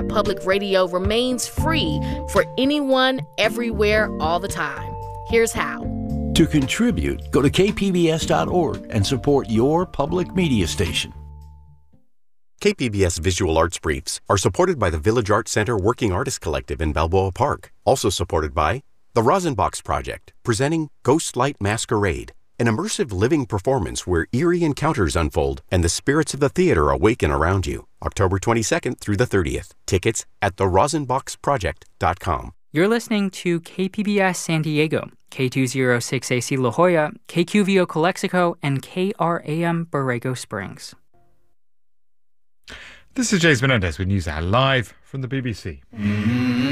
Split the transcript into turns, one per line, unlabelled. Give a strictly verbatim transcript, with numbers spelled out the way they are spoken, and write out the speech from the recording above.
Public Radio remains free for anyone, everywhere, all the time. Here's how.
To contribute, go to k p b s dot org and support your public media station.
K P B S Visual Arts Briefs are supported by the Village Arts Center Working Artists Collective in Balboa Park. Also supported by the Rosenbox Project, presenting Ghostlight Masquerade, an immersive living performance where eerie encounters unfold and the spirits of the theater awaken around you. October twenty-second through the thirtieth. Tickets at the rosenbox project dot com.
You're listening to K P B S San Diego, K two oh six A C La Jolla, K Q V O Calexico, and K R A M Borrego Springs.
This is James Menendez with NewsHour live from the B B C.